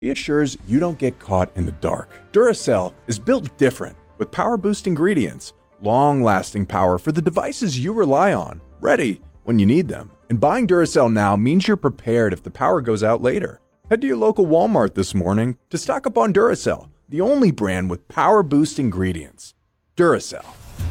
assures you don't get caught in the dark. Duracell is built different with power-boost ingredients, long-lasting power for the devices you rely on, ready when you need them. And buying Duracell now means you're prepared if the power goes out later. Head to your local Walmart this morning to stock up on Duracell, the only brand with power-boost ingredients. Duracell.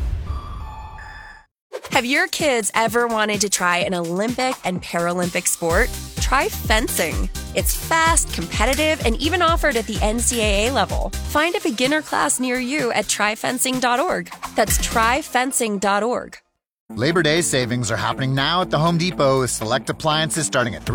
Have your kids ever wanted to try an Olympic and Paralympic sport? Try fencing. It's fast, competitive, and even offered at the NCAA level. Find a beginner class near you at tryfencing.org. That's tryfencing.org. Labor Day savings are happening now at the Home Depot with select appliances starting at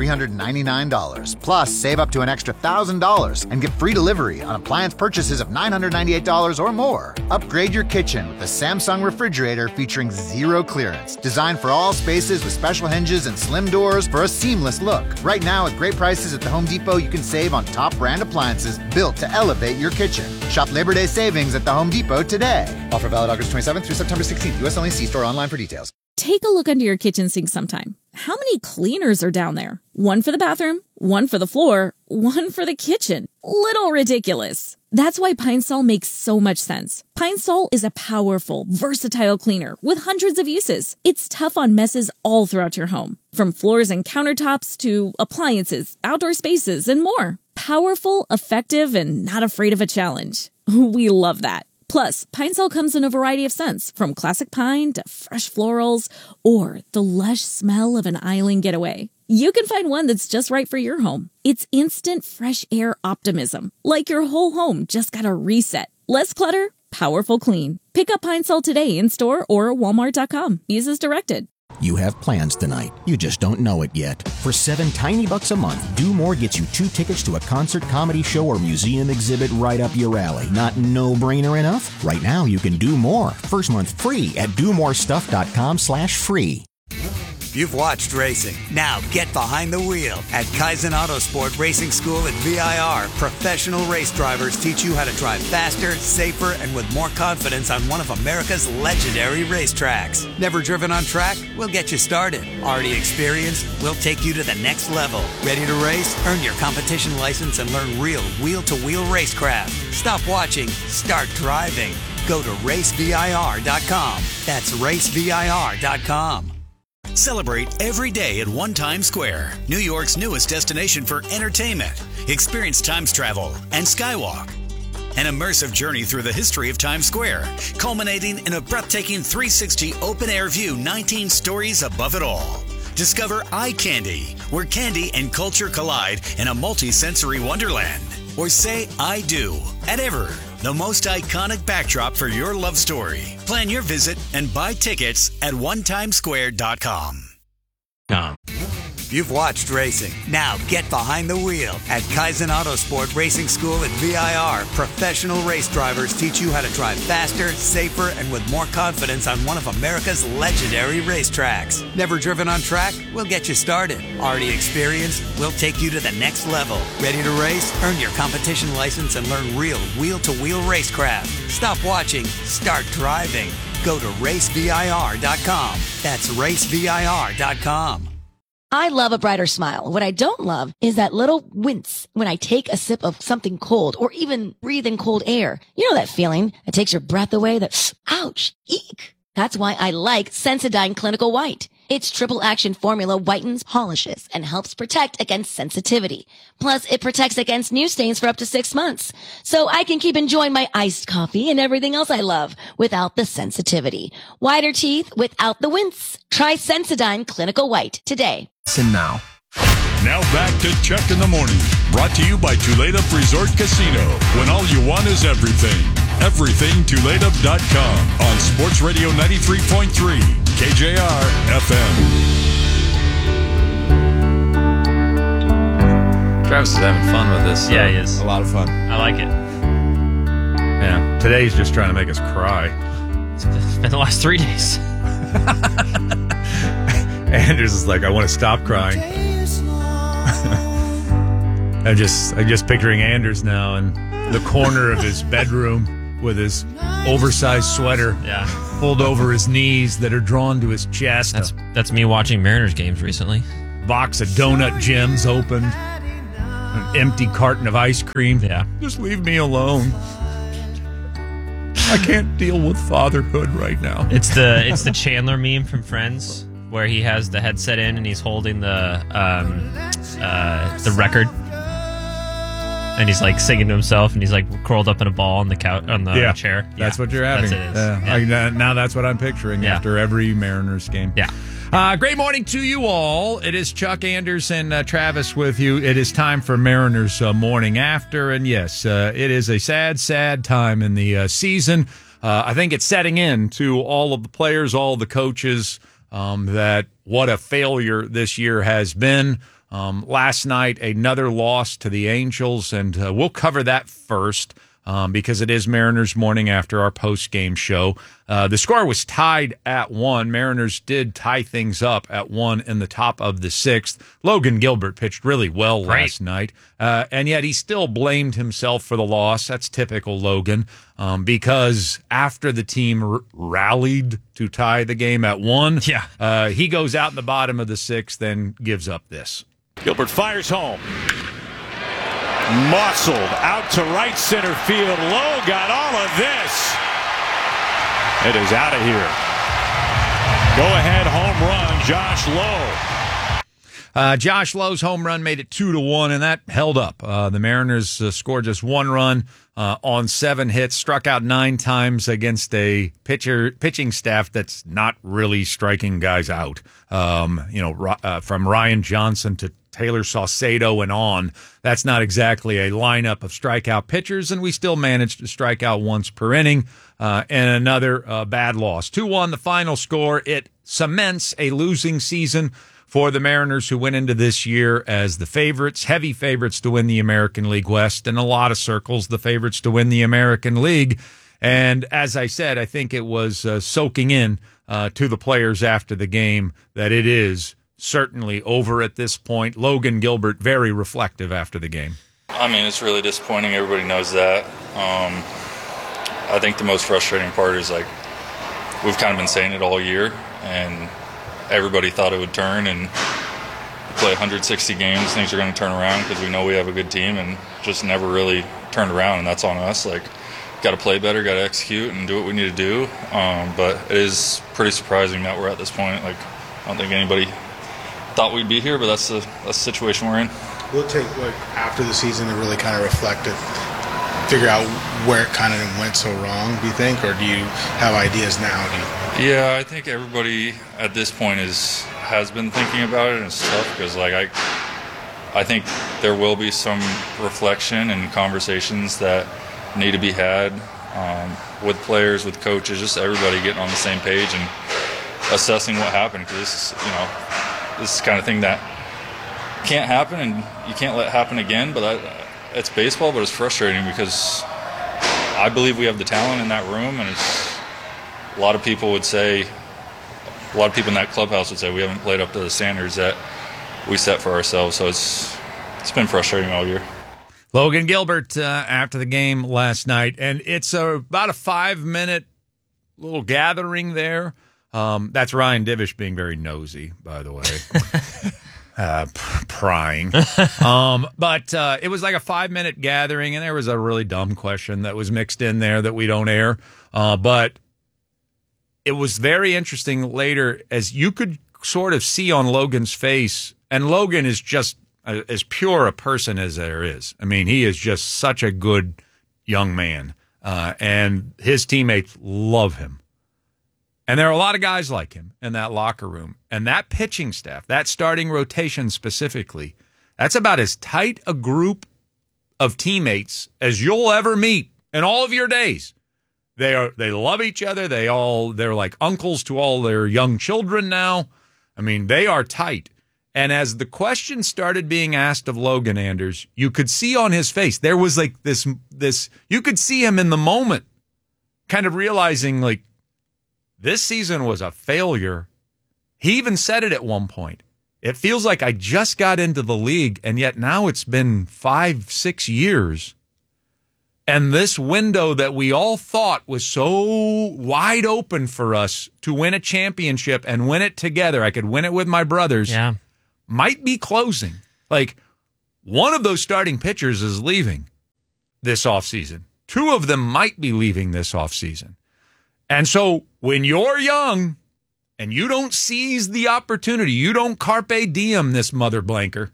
$399. Plus, save up to an extra $1,000 and get free delivery on appliance purchases of $998 or more. Upgrade your kitchen with the Samsung refrigerator featuring zero clearance. Designed for all spaces with special hinges and slim doors for a seamless look. Right now, at great prices at the Home Depot, you can save on top brand appliances built to elevate your kitchen. Shop Labor Day savings at the Home Depot today. Offer valid August 27th through September 16th. U.S. only. See store online for details. Take a look under your kitchen sink sometime. How many cleaners are down there? One for the bathroom, one for the floor, one for the kitchen. Little ridiculous. That's why Pine Sol makes so much sense. Pine Sol is a powerful, versatile cleaner with hundreds of uses. It's tough on messes all throughout your home, from floors and countertops to appliances, outdoor spaces, and more. Powerful, effective, and not afraid of a challenge. We love that. Plus, Pine Sol comes in a variety of scents, from classic pine to fresh florals, or the lush smell of an island getaway. You can find one that's just right for your home. It's instant fresh air optimism, like your whole home just got a reset. Less clutter, powerful clean. Pick up Pine Sol today in store or walmart.com. Use as directed. You have plans tonight. You just don't know it yet. For $7 tiny bucks a month, Do More gets you 2 tickets to a concert, comedy show, or museum exhibit right up your alley. Not no-brainer enough? Right now, you can do more. First month free at domorestuff.com/free. You've watched racing. Now get behind the wheel. At Kaizen Autosport Racing School at VIR, professional race drivers teach you how to drive faster, safer, and with more confidence on one of America's legendary racetracks. Never driven on track? We'll get you started. Already experienced? We'll take you to the next level. Ready to race? Earn your competition license and learn real wheel-to-wheel racecraft. Stop watching. Start driving. Go to racevir.com. That's racevir.com. Celebrate every day at One Times Square, New York's newest destination for entertainment. Experience Times Travel and Skywalk. An immersive journey through the history of Times Square, culminating in a breathtaking 360 open-air view 19 stories above it all. Discover Eye Candy, where candy and culture collide in a multi-sensory wonderland. Or say I do at Ever, the most iconic backdrop for your love story. Plan your visit and buy tickets at onetimesquare.com. You've watched racing. Now get behind the wheel. At Kaizen Autosport Racing School at VIR, professional race drivers teach you how to drive faster, safer, and with more confidence on one of America's legendary racetracks. Never driven on track? We'll get you started. Already experienced? We'll take you to the next level. Ready to race? Earn your competition license and learn real wheel-to-wheel racecraft. Stop watching. Start driving. Go to racevir.com. That's racevir.com. I love a brighter smile. What I don't love is that little wince when I take a sip of something cold or even breathe in cold air. You know that feeling that takes your breath away, that ouch, eek. That's why I like Sensodyne Clinical White. Its triple action formula whitens, polishes, and helps protect against sensitivity. Plus, it protects against new stains for up to 6 months. So I can keep enjoying my iced coffee and everything else I love without the sensitivity. Whiter teeth without the wince. Try Sensodyne Clinical White today. Listen now. Now back to Chuck in the Morning. Brought to you by Tulalip Resort Casino. When all you want is everything. EverythingTulalip.com on Sports Radio 93.3 KJR FM. Travis is having fun with this. Yeah, he is. A lot of fun. I like it. Yeah. Today's just trying to make us cry. It's been the last 3 days. Anders is like, I want to stop crying. I'm just picturing Anders now in the corner of his bedroom with his oversized sweater pulled over his knees that are drawn to his chest. That's me watching Mariners games recently. Box of donut gems opened. empty carton of ice cream. Yeah. Just leave me alone. I can't deal with fatherhood right now. It's the Chandler meme from Friends where he has the headset in and he's holding the record. And he's like singing to himself, and he's like curled up in a ball on the couch on the chair. That's what you're having. Now that's what I'm picturing after every Mariners game. Yeah. Great morning to you all. It is Chuck Anders and Travis with you. It is time for Mariners Morning After, and yes, it is a sad, sad time in the season. I think it's setting in to all of the players, all of the coaches, that what a failure this year has been. Last night, another loss to the Angels, and we'll cover that first because it is Mariners Morning After our post-game show. The score was tied at 1. Mariners did tie things up at 1 in the top of the 6th. Logan Gilbert pitched really well last night, and yet he still blamed himself for the loss. That's typical Logan, because after the team rallied to tie the game at 1, he goes out in the bottom of the 6th and gives up this. Gilbert fires home. Muscled out to right center field. Lowe got all of this. It is out of here. Go-ahead home run, Josh Lowe. Josh Lowe's home run made it 2-1, and that held up. The Mariners scored just 1 run on 7 hits, struck out 9 times against a pitching staff that's not really striking guys out. From Ryan Johnson to Taylor Saucedo and on. That's not exactly a lineup of strikeout pitchers, and we still managed to strike out once per inning, and another bad loss. 2-1 the final score. It cements a losing season for the Mariners, who went into this year as the favorites, heavy favorites to win the American League West, in a lot of circles, the favorites to win the American League. And as I said, I think it was soaking in to the players after the game that it is certainly over at this point. Logan Gilbert, very reflective after the game. I mean, it's really disappointing. Everybody knows that. I think the most frustrating part is, like, we've kind of been saying it all year, and everybody thought it would turn, and play 160 games, things are going to turn around because we know we have a good team, and just never really turned around, and that's on us. Like, got to play better, got to execute and do what we need to do. But it is pretty surprising that we're at this point. Like, I don't think anybody thought we'd be here, but that's the situation we're in. We'll take after the season to really kind of reflect it, figure out where it kind of went so wrong, do you think, or do you have ideas now? Yeah, I think everybody at this point has been thinking about it, and it's tough because I think there will be some reflection and conversations that need to be had with players, with coaches, just everybody getting on the same page and assessing what happened, because this is the kind of thing that can't happen and you can't let happen again. But it's baseball, but it's frustrating because I believe we have the talent in that room, and a lot of people in that clubhouse would say we haven't played up to the standards that we set for ourselves. So it's been frustrating all year. Logan Gilbert after the game last night, and it's about a 5-minute little gathering there. That's Ryan Divish being very nosy, by the way, prying. But it was like a 5-minute gathering, and there was a really dumb question that was mixed in there that we don't air. But it was very interesting later, as you could sort of see on Logan's face, and Logan is just as pure a person as there is. I mean, he is just such a good young man, and his teammates love him. And there are a lot of guys like him in that locker room. And that pitching staff, that starting rotation specifically, that's about as tight a group of teammates as you'll ever meet in all of your days. They love each other. They're like uncles to all their young children now. I mean, they are tight. And as the question started being asked of Logan Anders, you could see on his face, there was like this, you could see him in the moment kind of realizing, like, this season was a failure. He even said it at one point. It feels like I just got into the league, and yet now it's been 5-6 years. And this window that we all thought was so wide open for us to win a championship and win it together, I could win it with my brothers, might be closing. Like, One of those starting pitchers is leaving this offseason. 2 of them might be leaving this offseason. And so when you're young and you don't seize the opportunity, you don't carpe diem this mother blanker,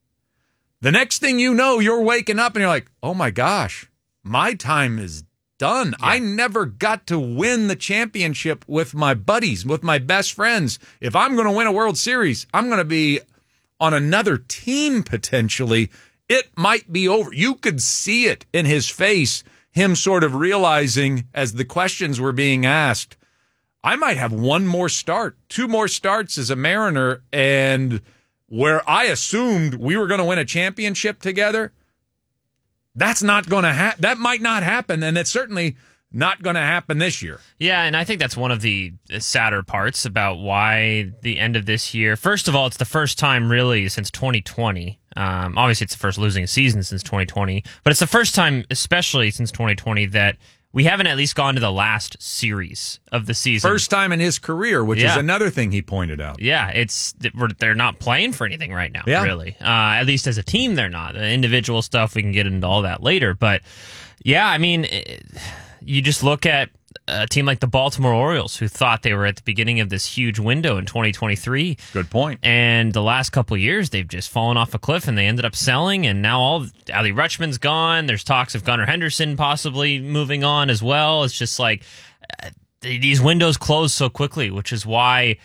the next thing you know, you're waking up and you're like, oh my gosh, my time is done. Yeah. I never got to win the championship with my buddies, with my best friends. If I'm going to win a World Series, I'm going to be on another team potentially. It might be over. You could see it in his face, him sort of realizing as the questions were being asked, I might have 1 more start, 2 more starts as a Mariner, and where I assumed we were going to win a championship together, that's not going to happen. That might not happen, and it's certainly not going to happen this year. Yeah, and I think that's one of the sadder parts about why the end of this year. First of all, it's the first time really since 2020. Obviously, it's the first losing season since 2020, but it's the first time, especially since 2020, that we haven't at least gone to the last series of the season. First time in his career, which is another thing he pointed out. Yeah, they're not playing for anything right now, yeah. really. At least as a team, they're not. The individual stuff, we can get into all that later. But, yeah, I mean, you just look at a team like the Baltimore Orioles, who thought they were at the beginning of this huge window in 2023. Good point. And the last couple of years, they've just fallen off a cliff, and they ended up selling, and now Ali Rutschman's gone. There's talks of Gunnar Henderson possibly moving on as well. It's just like these windows close so quickly, which is why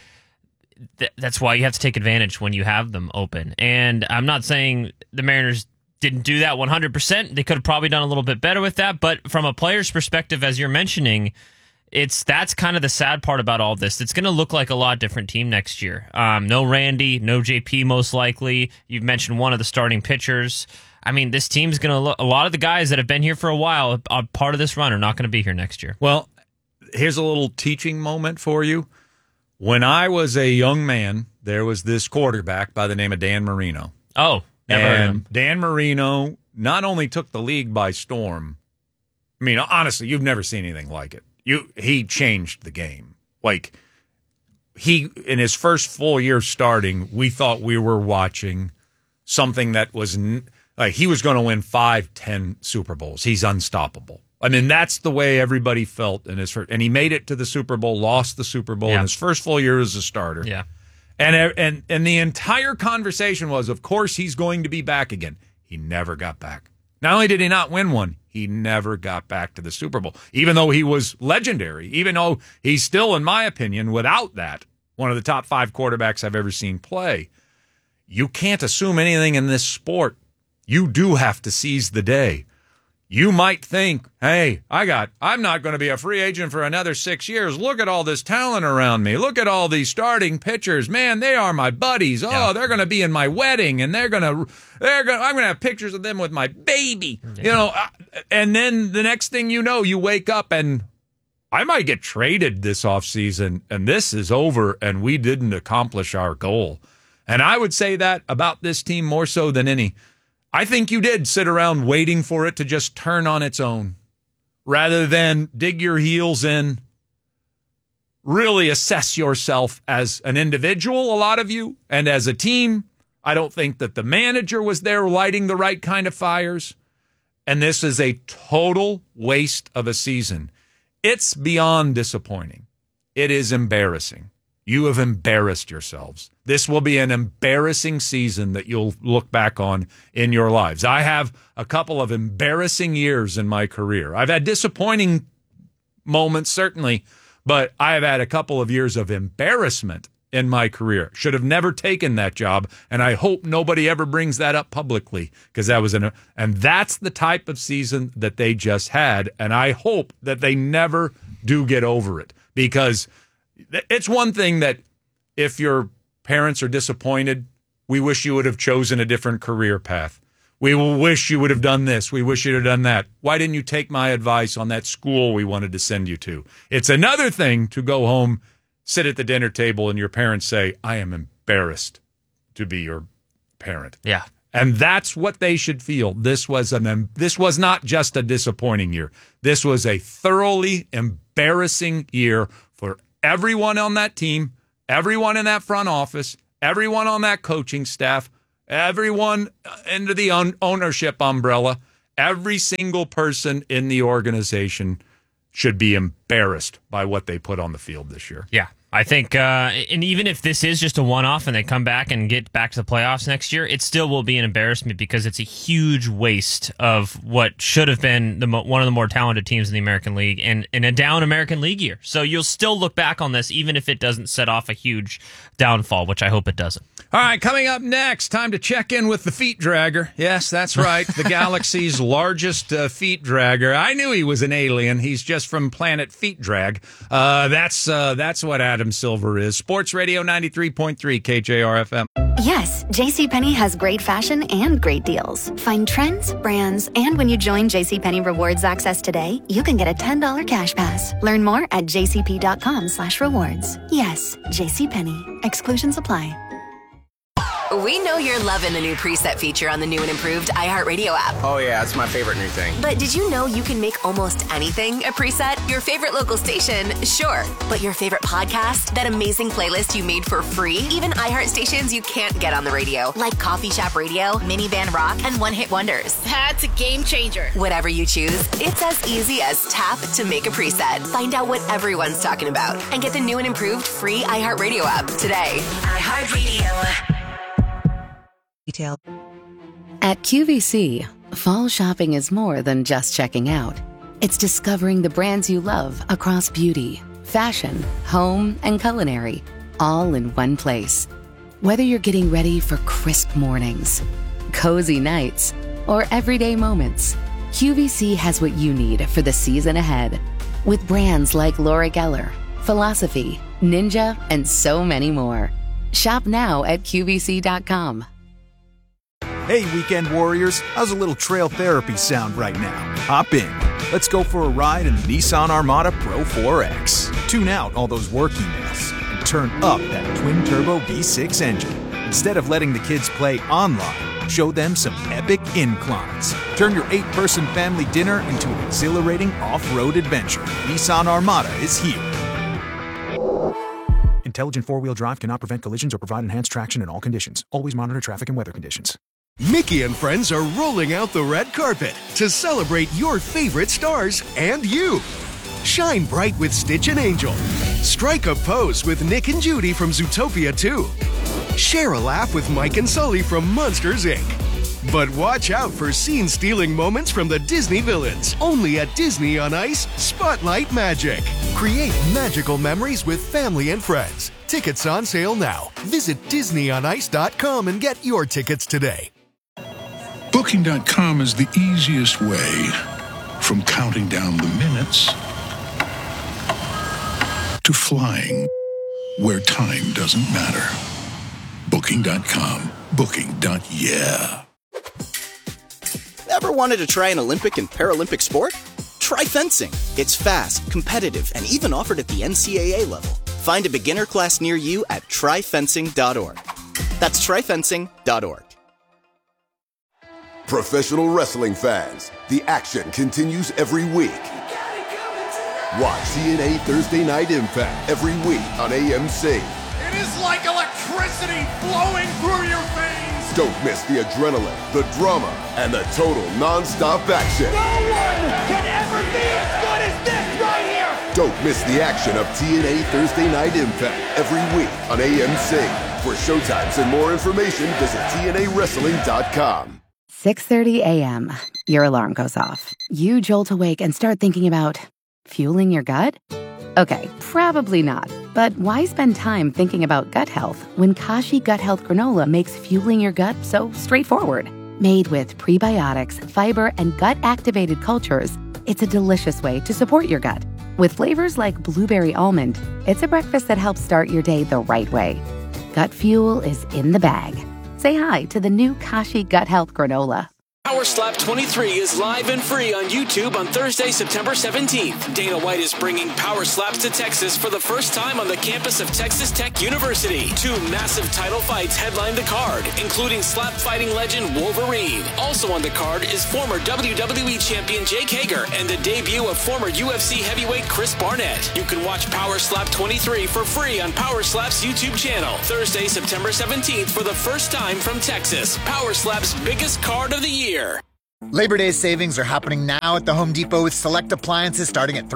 that's why you have to take advantage when you have them open. And I'm not saying the Mariners didn't do that 100%. They could have probably done a little bit better with that. But from a player's perspective, as you're mentioning, that's kind of the sad part about all this. It's going to look like a lot different team next year. No Randy, no JP most likely. You've mentioned one of the starting pitchers. I mean, this team's going to look, a lot of the guys that have been here for a while, a part of this run, are not going to be here next year. Well, here's a little teaching moment for you. When I was a young man, there was this quarterback by the name of Dan Marino. Oh, never heard of him. Dan Marino not only took the league by storm. I mean, honestly, you've never seen anything like it. He changed the game. Like, in his first full year starting, we thought we were watching something that was like he was going to win 5-10 Super Bowls. He's unstoppable. I mean, that's the way everybody felt in his first, and he made it to the Super Bowl, lost the Super Bowl in his first full year as a starter. Yeah. And the entire conversation was, of course, he's going to be back again. He never got back. Not only did he not win one, he never got back to the Super Bowl, even though he was legendary, even though he's still, in my opinion, without that, one of the top 5 quarterbacks I've ever seen play. You can't assume anything in this sport. You do have to seize the day. You might think, hey, I'm not going to be a free agent for another 6 years. Look at all this talent around me. Look at all these starting pitchers. Man, they are my buddies. Oh, they're going to be in my wedding, and I'm going to have pictures of them with my baby. Yeah. You know, and then the next thing you know, you wake up and I might get traded this offseason, and this is over, and we didn't accomplish our goal. And I would say that about this team more so than any. I think you did sit around waiting for it to just turn on its own rather than dig your heels in, really assess yourself as an individual, a lot of you, and as a team. I don't think that the manager was there lighting the right kind of fires. And this is a total waste of a season. It's beyond disappointing. It is embarrassing. You have embarrassed yourselves. This will be an embarrassing season that you'll look back on in your lives. I have a couple of embarrassing years in my career. I've had disappointing moments, certainly, but I have had a couple of years of embarrassment in my career. Should have never taken that job, and I hope nobody ever brings that up publicly, because that was and that's the type of season that they just had, and I hope that they never do get over it, because it's one thing that if your parents are disappointed, we wish you would have chosen a different career path. We will wish you would have done this. We wish you'd have done that. Why didn't you take my advice on that school we wanted to send you to? It's another thing to go home, sit at the dinner table, and your parents say, I am embarrassed to be your parent. Yeah. And that's what they should feel. This was not just a disappointing year. This was a thoroughly embarrassing year for everyone on that team, everyone in that front office, everyone on that coaching staff, Everyone under the ownership umbrella, every single person in the organization should be embarrassed by what they put on the field this year. Yeah. I think, and even if this is just a one-off and they come back and get back to the playoffs next year, it still will be an embarrassment because it's a huge waste of what should have been one of the more talented teams in the American League and in a down American League year. So you'll still look back on this even if it doesn't set off a huge downfall, which I hope it doesn't. All right, coming up next, time to check in with the feet dragger. Yes, that's right, the galaxy's largest feet dragger. I knew he was an alien. He's just from planet Feet Drag. That's what Adam Silver is. Sports Radio 93.3 KJR-FM. Yes, JCPenney has great fashion and great deals. Find trends, brands, and when you join JCPenney Rewards Access today, you can get a $10 cash pass. Learn more at jcp.com/rewards. Yes, JCPenney. Exclusions apply. We know you're loving the new preset feature on the new and improved iHeartRadio app. Oh yeah, it's my favorite new thing. But did you know you can make almost anything a preset? Your favorite local station, sure. But your favorite podcast? That amazing playlist you made for free? Even iHeart stations you can't get on the radio, like Coffee Shop Radio, Minivan Rock, and One Hit Wonders. That's a game changer. Whatever you choose, it's as easy as tap to make a preset. Find out what everyone's talking about and get the new and improved free iHeartRadio app today. iHeartRadio. At QVC, fall shopping is more than just checking out. It's discovering the brands you love across beauty, fashion, home, and culinary, all in one place. Whether you're getting ready for crisp mornings, cozy nights, or everyday moments, QVC has what you need for the season ahead. With brands like Laura Geller, Philosophy, Ninja, and so many more. Shop now at QVC.com. Hey, weekend warriors, how's a little trail therapy sound right now? Hop in. Let's go for a ride in the Nissan Armada Pro 4X. Tune out all those work emails and turn up that twin-turbo V6 engine. Instead of letting the kids play online, show them some epic inclines. Turn your 8-person family dinner into an exhilarating off-road adventure. Nissan Armada is here. Intelligent four-wheel drive cannot prevent collisions or provide enhanced traction in all conditions. Always monitor traffic and weather conditions. Mickey and friends are rolling out the red carpet to celebrate your favorite stars and you. Shine bright with Stitch and Angel. Strike a pose with Nick and Judy from Zootopia 2. Share a laugh with Mike and Sully from Monsters, Inc. But watch out for scene-stealing moments from the Disney villains. Only at Disney on Ice Spotlight Magic. Create magical memories with family and friends. Tickets on sale now. Visit DisneyOnIce.com and get your tickets today. Booking.com is the easiest way from counting down the minutes to flying where time doesn't matter. Booking.com. Booking.yeah. Ever wanted to try an Olympic and Paralympic sport? Try fencing. It's fast, competitive, and even offered at the NCAA level. Find a beginner class near you at tryfencing.org. That's tryfencing.org. Professional wrestling fans, the action continues every week. Watch TNA Thursday Night Impact every week on AMC. It is like electricity flowing through your veins. Don't miss the adrenaline, the drama, and the total non-stop action. No one can ever be as good as this right here. Don't miss the action of TNA Thursday Night Impact every week on AMC. For showtimes and more information, visit TNAWrestling.com. 6:30 a.m. Your alarm goes off. You jolt awake and start thinking about fueling your gut? Okay, probably not. But why spend time thinking about gut health when Kashi Gut Health Granola makes fueling your gut so straightforward? Made with prebiotics, fiber, and gut-activated cultures, it's a delicious way to support your gut. With flavors like blueberry almond, it's a breakfast that helps start your day the right way. Gut fuel is in the bag. Say hi to the new Kashi Gut Health Granola. Power Slap 23 is live and free on YouTube on Thursday, September 17th. Dana White is bringing Power Slaps to Texas for the first time on the campus of Texas Tech University. 2 massive title fights headline the card, including slap fighting legend Wolverine. Also on the card is former WWE champion Jake Hager and the debut of former UFC heavyweight Chris Barnett. You can watch Power Slap 23 for free on Power Slap's YouTube channel. Thursday, September 17th for the first time from Texas. Power Slap's biggest card of the year. Labor Day savings are happening now at the Home Depot with select appliances starting at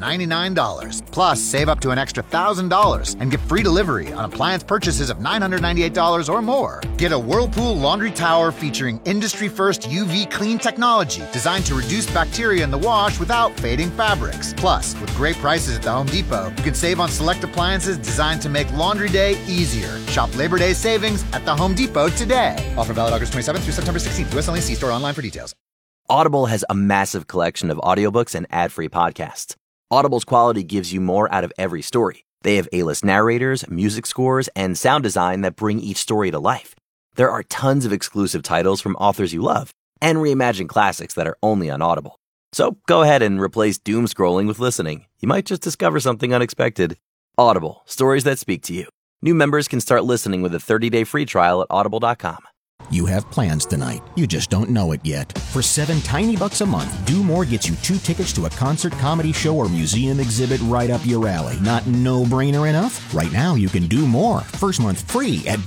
$399. Plus, save up to an extra $1,000 and get free delivery on appliance purchases of $998 or more. Get a Whirlpool laundry tower featuring industry-first UV clean technology designed to reduce bacteria in the wash without fading fabrics. Plus, with great prices at the Home Depot, you can save on select appliances designed to make laundry day easier. Shop Labor Day savings at the Home Depot today. Offer valid August 27th through September 16th. US only. See store online for details. Audible has a massive collection of audiobooks and ad-free podcasts. Audible's quality gives you more out of every story. They have A-list narrators, music scores, and sound design that bring each story to life. There are tons of exclusive titles from authors you love, and reimagined classics that are only on Audible. So go ahead and replace doom scrolling with listening. You might just discover something unexpected. Audible, stories that speak to you. New members can start listening with a 30-day free trial at audible.com. You have plans tonight. You just don't know it yet. For $7 tiny bucks a month, Do More gets you 2 tickets to a concert, comedy show, or museum exhibit right up your alley. Not no-brainer enough? Right now, you can do more. First month free at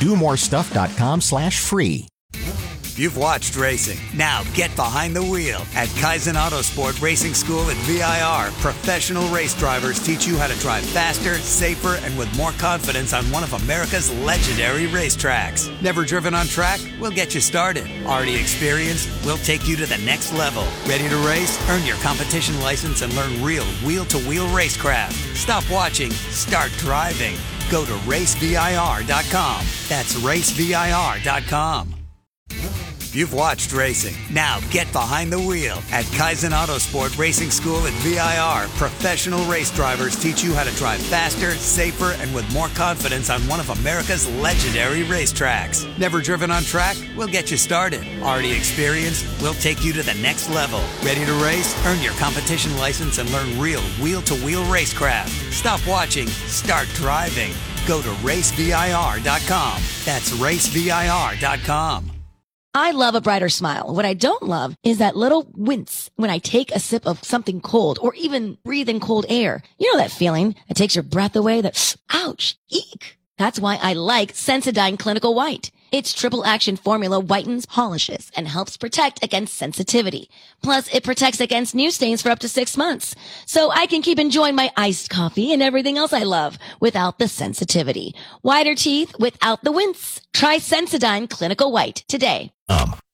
domorestuff.com/free. You've watched racing. Now get behind the wheel at Kaizen Autosport Racing School at VIR. Professional race drivers teach you how to drive faster, safer, and with more confidence on one of America's legendary racetracks. Never driven on track? We'll get you started. Already experienced? We'll take you to the next level. Ready to race? Earn your competition license and learn real wheel-to-wheel racecraft. Stop watching. Start driving. Go to racevir.com. That's racevir.com. You've watched racing. Now get behind the wheel at Kaizen Autosport Racing School at VIR. Professional race drivers teach you how to drive faster, safer, and with more confidence on one of America's legendary racetracks. Never driven on track? We'll get you started. Already experienced? We'll take you to the next level. Ready to race? Earn your competition license and learn real wheel-to-wheel racecraft. Stop watching. Start driving. Go to racevir.com. That's racevir.com. I love a brighter smile. What I don't love is that little wince when I take a sip of something cold or even breathe in cold air. You know that feeling that takes your breath away, that ouch, eek. That's why I like Sensodyne Clinical White. Its triple action formula whitens, polishes, and helps protect against sensitivity. Plus, it protects against new stains for up to 6 months. So I can keep enjoying my iced coffee and everything else I love without the sensitivity. Whiter teeth without the wince. Try Sensodyne Clinical White today.